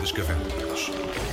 das Cavernas.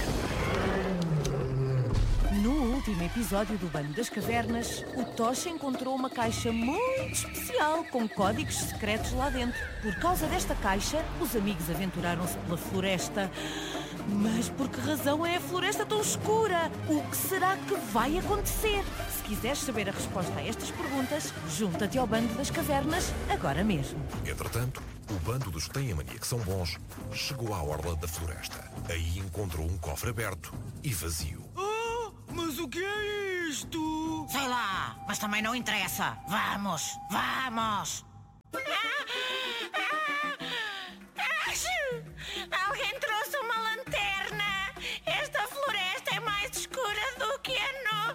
No último episódio do Bando das Cavernas, o Tocha encontrou uma caixa muito especial com códigos secretos lá dentro. Por causa desta caixa, os amigos aventuraram-se pela floresta. Mas por que razão é a floresta tão escura? O que será que vai acontecer? Se quiseres saber a resposta a estas perguntas, junta-te ao Bando das Cavernas agora mesmo. Entretanto, o bando dos que têm a mania que são bons chegou à orla da floresta. Aí encontrou um cofre aberto e vazio. Mas o que é isto? Sei lá, mas também não interessa. Vamos, vamos! Alguém trouxe uma lanterna. Esta floresta é mais escura do que a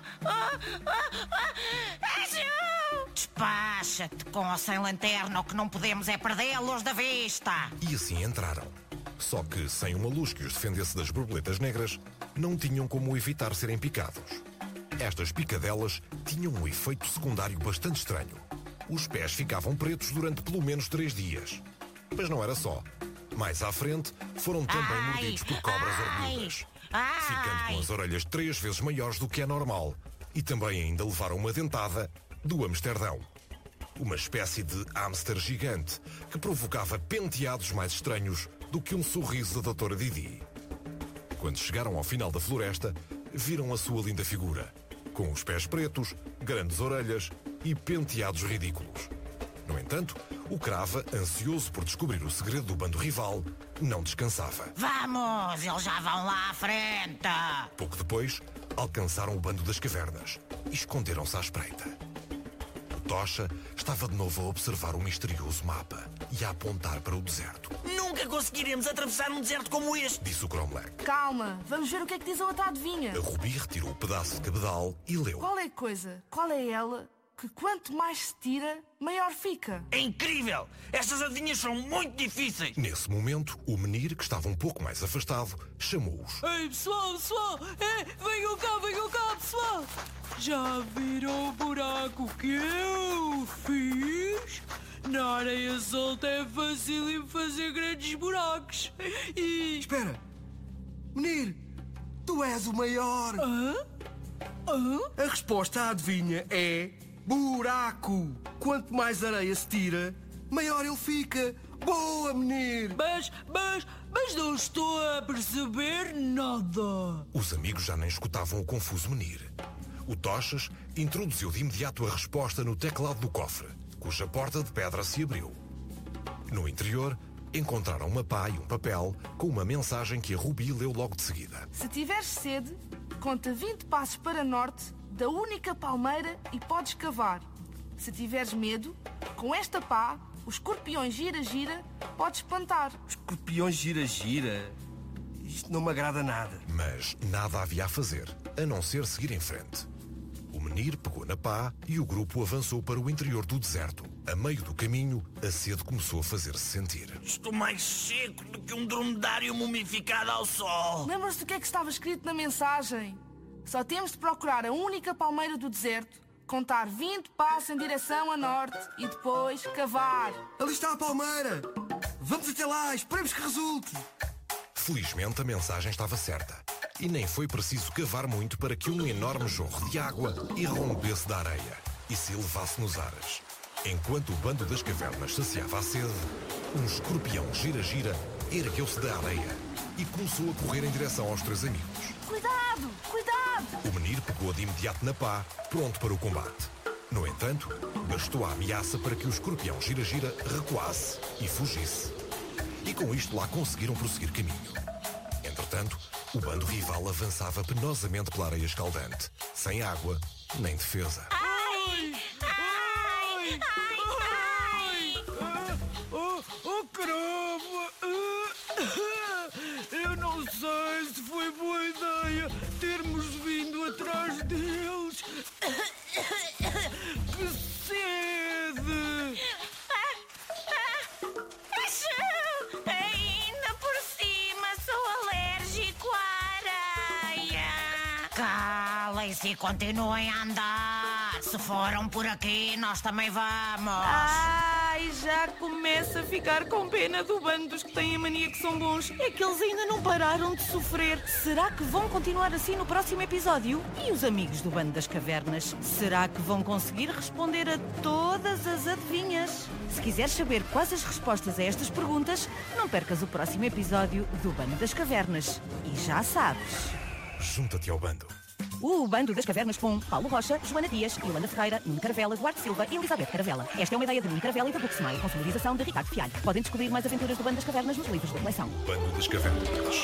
Despacha-te com ou sem lanterna. O que não podemos é perdê-los da vista. E assim entraram. Só que, sem uma luz que os defendesse das borboletas negras, não tinham como evitar serem picados. Estas picadelas tinham um efeito secundário bastante estranho. Os pés ficavam pretos durante pelo menos 3 dias. Mas não era só. Mais à frente, foram também mordidos por cobras orgulhas, ficando com as orelhas 3 vezes maiores do que é normal. E também ainda levaram uma dentada do Amsterdão. Uma espécie de hamster gigante que provocava penteados mais estranhos do que um sorriso da doutora Didi. Quando chegaram ao final da floresta, viram a sua linda figura, com os pés pretos, grandes orelhas e penteados ridículos. No entanto, o Crava, ansioso por descobrir o segredo do bando rival, não descansava. Vamos, eles já vão lá à frente. Pouco depois, alcançaram o bando das cavernas e esconderam-se à espreita. O Tocha estava de novo a observar o misterioso mapa e a apontar para o deserto. Nunca conseguiremos atravessar um deserto como este, disse o Cromlech. Calma, vamos ver o que é que diz a outra adivinha. A Rubi retirou o pedaço de cabedal e leu. Qual é a coisa? Qual é ela? Que quanto mais se tira, maior fica. É incrível! Estas adivinhas são muito difíceis. Nesse momento, o Menir, que estava um pouco mais afastado, chamou-os. Ei, pessoal! Venham cá, pessoal! Já viram o buraco que eu fiz? Na areia solta é fácil fazer grandes buracos. E... Espera! Menir, tu és o maior! A resposta à adivinha é... buraco! Quanto mais areia se tira, maior ele fica. Boa, Menir! Mas não estou a perceber nada. Os amigos já nem escutavam o confuso Menir. O Tochas introduziu de imediato a resposta no teclado do cofre, cuja porta de pedra se abriu. No interior, encontraram uma pá e um papel com uma mensagem que a Rubi leu logo de seguida. Se tiveres sede, conta 20 passos para norte da única palmeira e podes cavar. Se tiveres medo, com esta pá, os escorpiões gira-gira, podes espantar. Escorpiões gira-gira? Isto não me agrada nada. Mas nada havia a fazer, a não ser seguir em frente. O Menir pegou na pá e o grupo avançou para o interior do deserto. A meio do caminho, a sede começou a fazer-se sentir. Estou mais seco do que um dromedário mumificado ao sol. Lembras-te do que é que estava escrito na mensagem? Só temos de procurar a única palmeira do deserto, contar 20 passos em direção a norte e depois cavar. Ali está a palmeira! Vamos até lá, esperemos que resulte! Felizmente, a mensagem estava certa. E nem foi preciso cavar muito para que um enorme jorro de água irrompesse da areia e se elevasse nos ares. Enquanto o bando das cavernas saciava a sede, um escorpião gira-gira ergueu-se da areia e começou a correr em direção aos 3 amigos. Cuidado! Cuidado! O Menir pegou de imediato na pá, pronto para o combate. No entanto, bastou a ameaça para que o escorpião gira-gira recuasse e fugisse. E com isto lá conseguiram prosseguir caminho. Entretanto, o bando rival avançava penosamente pela areia escaldante, sem água nem defesa. Caramba! Eu não sei se foi boa ideia termos vindo atrás deles. Que sede! Ainda por cima sou alérgico à areia. Calem-se e continuem a andar. Se foram por aqui, nós também vamos. Ai, já começo a ficar com pena do bando dos que têm a mania que são bons. É que eles ainda não pararam de sofrer. Será que vão continuar assim no próximo episódio? E os amigos do Bando das Cavernas? Será que vão conseguir responder a todas as adivinhas? Se quiseres saber quais as respostas a estas perguntas, não percas o próximo episódio do Bando das Cavernas. E já sabes... Junta-te ao bando. O Bando das Cavernas com Paulo Rocha, Joana Dias, Yolanda Ferreira, Nuno Caravela, Eduardo Silva e Elizabeth Caravela. Esta é uma ideia de Nuno Caravela e da Booksmile, com sonorização de Ricardo Fialho. Podem descobrir mais aventuras do Bando das Cavernas nos livros da coleção. Bando das Cavernas.